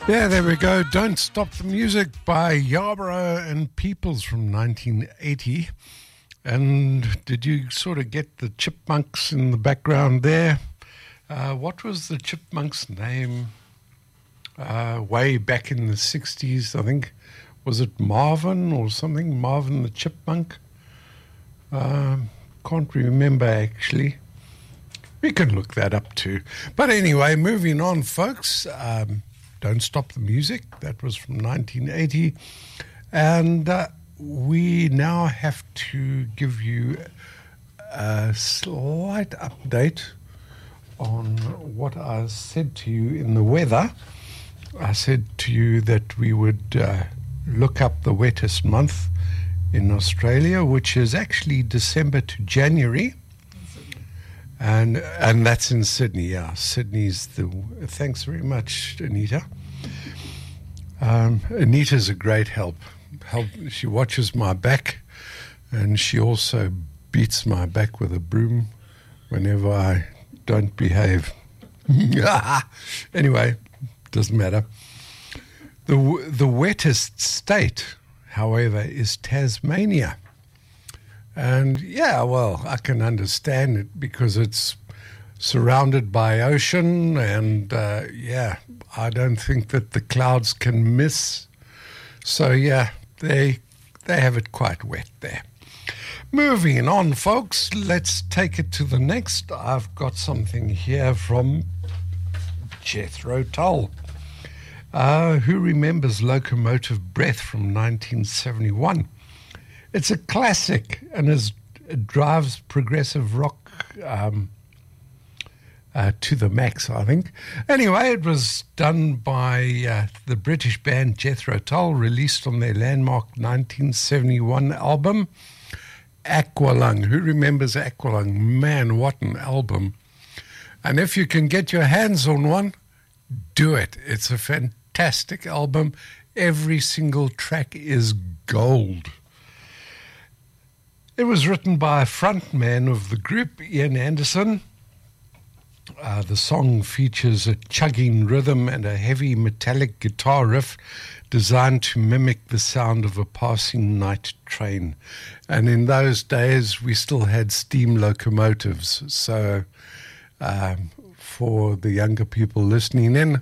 Yeah, there we go. Don't Stop the Music by Yarborough and Peoples from 1980. And did you sort of get the Chipmunks in the background there? What was the Chipmunks' name way back in the 60s, I think? Was it Marvin or something? Marvin the Chipmunk? Can't remember, actually. We can look that up too. But anyway, moving on, folks. Don't Stop the Music. That was from 1980. And we now have to give you a slight update on what I said to you in the weather. I said to you that we would look up the wettest month in Australia, which is actually December to January. And that's in Sydney, yeah. Sydney's the... Thanks very much, Anita. Anita's a great help. She watches my back, and she also beats my back with a broom whenever I don't behave. Anyway, doesn't matter. The wettest state, however, is Tasmania. And yeah, well, I can understand it because it's surrounded by ocean, and yeah, I don't think that the clouds can miss. So yeah, they have it quite wet there. Moving on, folks, let's take it to the next. I've got something here from Jethro Tull. Who remembers Locomotive Breath from 1971? It's a classic, and it drives progressive rock to the max, I think. Anyway, it was done by the British band Jethro Tull, released on their landmark 1971 album, Aqualung. Who remembers Aqualung? Man, what an album. And if you can get your hands on one, do it. It's a fantastic album. Every single track is gold. It was written by a frontman of the group, Ian Anderson. The song features a chugging rhythm and a heavy metallic guitar riff designed to mimic the sound of a passing night train. And in those days, we still had steam locomotives. So for the younger people listening in,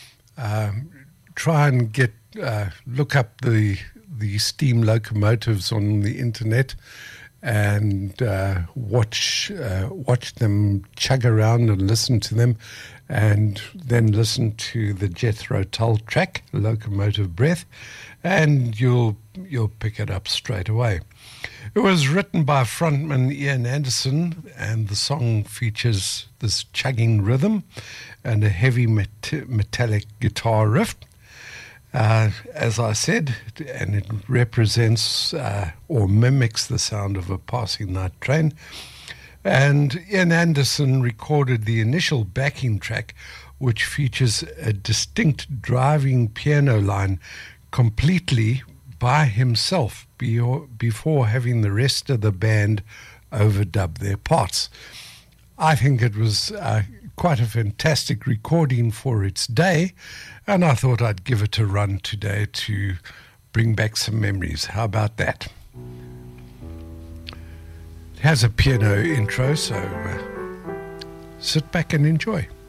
try and look up the steam locomotives on the internet and watch them chug around and listen to them, and then listen to the Jethro Tull track, Locomotive Breath, and you'll pick it up straight away. It was written by frontman Ian Anderson, and the song features this chugging rhythm and a heavy metallic guitar riff. As I said, and it represents or mimics the sound of a passing night train. And Ian Anderson recorded the initial backing track, which features a distinct driving piano line completely by himself before having the rest of the band overdub their parts. I think it was quite a fantastic recording for its day, and I thought I'd give it a run today to bring back some memories. How about that? It has a piano intro, so sit back and enjoy.